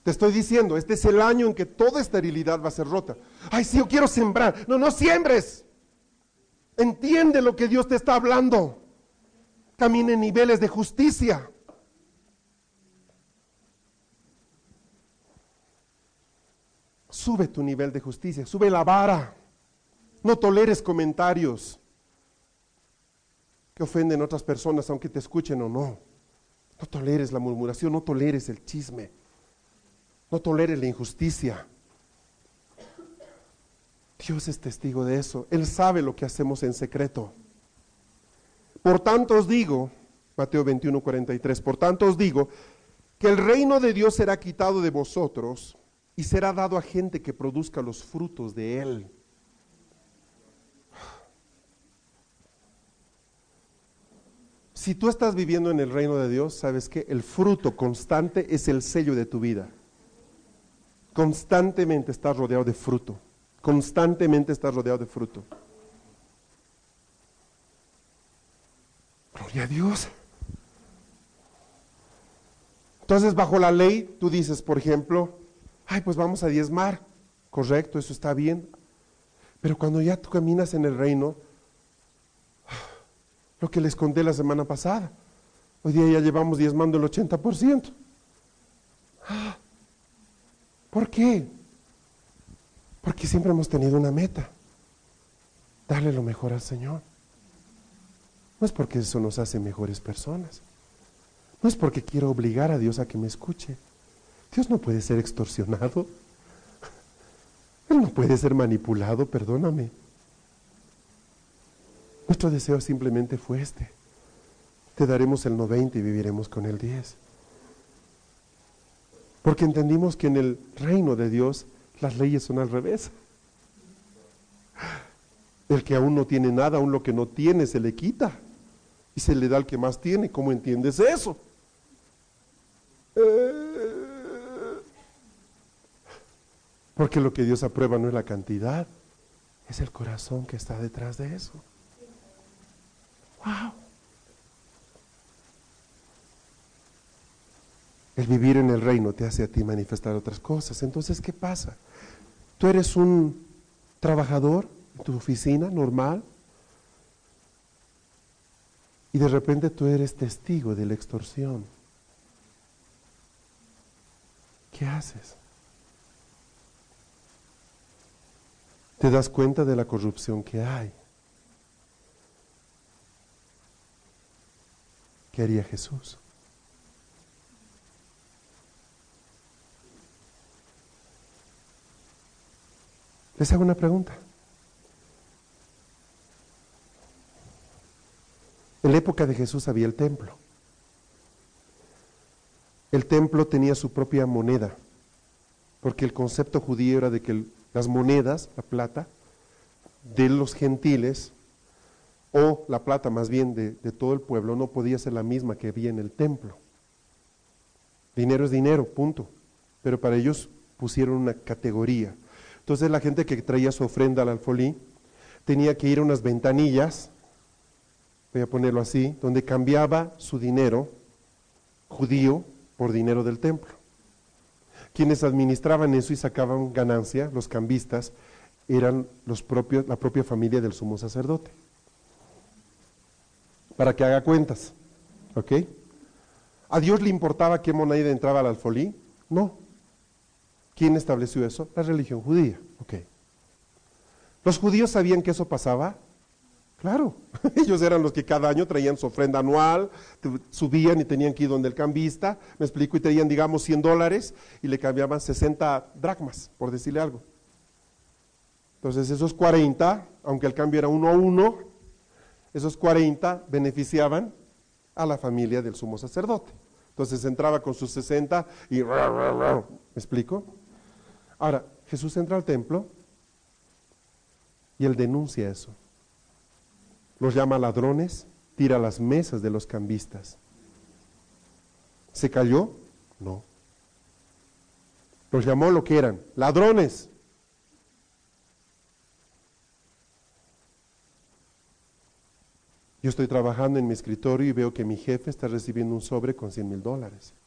Te estoy diciendo, este es el año en que toda esterilidad va a ser rota. Ay, sí, yo quiero sembrar. No, no siembres. Entiende lo que Dios te está hablando. Camina en niveles de justicia. Sube tu nivel de justicia, sube la vara. No toleres comentarios que ofenden a otras personas, aunque te escuchen o no. No toleres la murmuración, no toleres el chisme. No toleres la injusticia. Dios es testigo de eso. Él sabe lo que hacemos en secreto. Por tanto os digo, Mateo 21:43, por tanto os digo, que el reino de Dios será quitado de vosotros y será dado a gente que produzca los frutos de él. Si tú estás viviendo en el reino de Dios, ¿sabes qué? El fruto constante es el sello de tu vida. Constantemente estás rodeado de fruto. Constantemente estás rodeado de fruto. Gloria a Dios. Entonces, bajo la ley, tú dices, por ejemplo, ay, pues vamos a diezmar. Correcto, eso está bien. Pero cuando ya tú caminas en el reino, lo que les conté la semana pasada, hoy día ya llevamos diezmando el 80%. ¿Por qué? Porque siempre hemos tenido una meta, darle lo mejor al Señor. No es porque eso nos hace mejores personas, no es porque quiero obligar a Dios a que me escuche. Dios no puede ser extorsionado, Él no puede ser manipulado, perdóname. Nuestro deseo simplemente fue este: te daremos el 90 y viviremos con el 10. Porque entendimos que en el reino de Dios las leyes son al revés. El que aún no tiene nada, aún lo que no tiene se le quita y se le da al que más tiene. ¿Cómo entiendes eso? Porque lo que Dios aprueba no es la cantidad, es el corazón que está detrás de eso. ¡Wow! El vivir en el reino te hace a ti manifestar otras cosas. Entonces, ¿qué pasa? Tú eres un trabajador en tu oficina normal y de repente tú eres testigo de la extorsión. ¿Qué haces? Te das cuenta de la corrupción que hay. ¿Qué haría Jesús? Les hago una pregunta. En la época de Jesús había el templo. El templo tenía su propia moneda, porque el concepto judío era de que las monedas, la plata, de los gentiles, o la plata más bien de todo el pueblo, no podía ser la misma que había en el templo. Dinero es dinero, punto. Pero para ellos pusieron una categoría. Entonces la gente que traía su ofrenda al alfolí tenía que ir a unas ventanillas, voy a ponerlo así, donde cambiaba su dinero judío por dinero del templo. Quienes administraban eso y sacaban ganancia, los cambistas, eran la propia familia del sumo sacerdote. Para que haga cuentas, ¿ok? ¿A Dios le importaba qué moneda entraba al alfolí? No. ¿Quién estableció eso? La religión judía. Okay. ¿Los judíos sabían que eso pasaba? Claro, ellos eran los que cada año traían su ofrenda anual, subían y tenían que ir donde el cambista, me explico, y traían, digamos, $100 y le cambiaban 60 dracmas, por decirle algo. Entonces esos 40, aunque el cambio era 1 a 1, esos 40 beneficiaban a la familia del sumo sacerdote. Entonces entraba con sus 60 y ¿me explico? Ahora, Jesús entra al templo y él denuncia eso. Los llama ladrones, tira las mesas de los cambistas. ¿Se cayó? No. Los llamó lo que eran, ladrones. Yo estoy trabajando en mi escritorio y veo que mi jefe está recibiendo un sobre con $100,000.